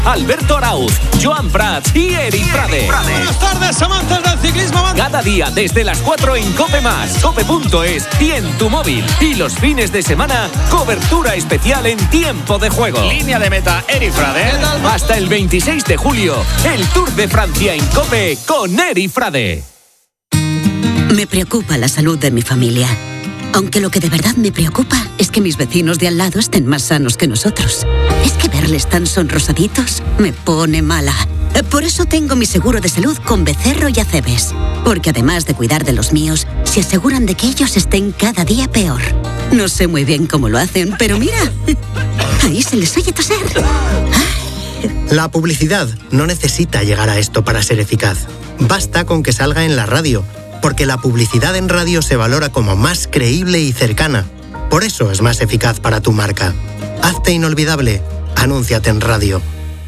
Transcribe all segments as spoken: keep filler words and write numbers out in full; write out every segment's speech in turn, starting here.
Alberto Arauz, Joan Prats y Eri Frade. Buenas tardes, amantes del ciclismo. Cada día desde las cuatro en Cope Más, cope punto es y en tu móvil. Y los fines de semana, cobertura especial en tiempo de juego. Línea de meta, Eri Frade. Hasta el veintiséis de julio, el Tour de Francia en Cope con Eri Frade. Me preocupa la salud de mi familia. Aunque lo que de verdad me preocupa es que mis vecinos de al lado estén más sanos que nosotros. Es que verles tan sonrosaditos me pone mala. Por eso tengo mi seguro de salud con Becerro y Acebes. Porque además de cuidar de los míos, se aseguran de que ellos estén cada día peor. No sé muy bien cómo lo hacen, pero mira, ahí se les oye toser. La publicidad no necesita llegar a esto para ser eficaz. Basta con que salga en la radio, porque la publicidad en radio se valora como más creíble y cercana. Por eso es más eficaz para tu marca. Hazte inolvidable. Anúnciate en radio.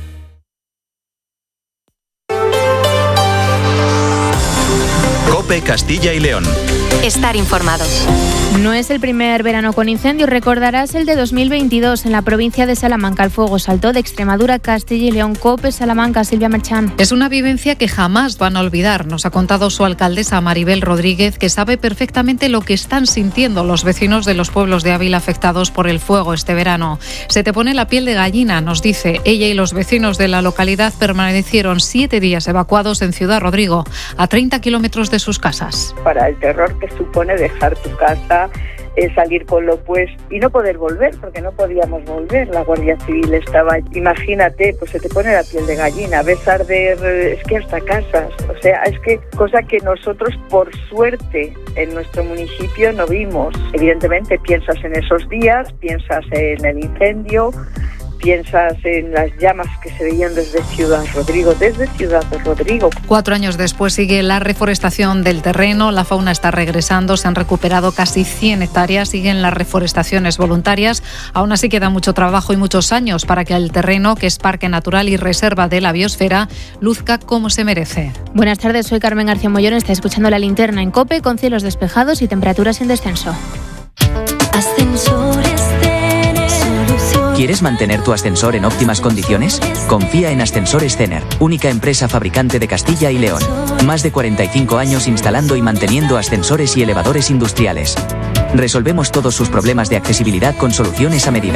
COPE Castilla y León. Estar informados. No es el primer verano con incendios, recordarás el de dos mil veintidós en la provincia de Salamanca. El fuego saltó de Extremadura, Castilla y León. COPE Salamanca, Silvia Merchán. Es una vivencia que jamás van a olvidar, nos ha contado su alcaldesa Maribel Rodríguez, que sabe perfectamente lo que están sintiendo los vecinos de los pueblos de Ávila afectados por el fuego este verano. Se te pone la piel de gallina, nos dice. Ella y los vecinos de la localidad permanecieron siete días evacuados en Ciudad Rodrigo, a treinta kilómetros de sus casas. Para el terror que supone dejar tu casa, eh, salir con lo pues y no poder volver, porque no podíamos volver. La Guardia Civil estaba, imagínate, pues se te pone la piel de gallina, ves arder, es que hasta casas, o sea, es que cosa que nosotros por suerte en nuestro municipio no vimos. Evidentemente piensas en esos días, piensas en el incendio, piensas en las llamas que se veían desde Ciudad Rodrigo, desde Ciudad Rodrigo. Cuatro años después sigue la reforestación del terreno, la fauna está regresando, se han recuperado casi cien hectáreas, siguen las reforestaciones voluntarias. Aún así queda mucho trabajo y muchos años para que el terreno, que es parque natural y reserva de la biosfera, luzca como se merece. Buenas tardes, soy Carmen García Mollón, está escuchando La Linterna en COPE con cielos despejados y temperaturas en descenso. Ascensores. ¿Quieres mantener tu ascensor en óptimas condiciones? Confía en Ascensores Cener, única empresa fabricante de Castilla y León. Más de cuarenta y cinco años instalando y manteniendo ascensores y elevadores industriales. Resolvemos todos sus problemas de accesibilidad con soluciones a medida.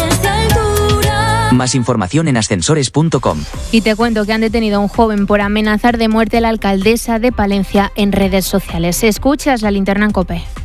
Más información en ascensores punto com. Y te cuento que han detenido a un joven por amenazar de muerte a la alcaldesa de Palencia en redes sociales. ¿Escuchas La Linterna en COPE?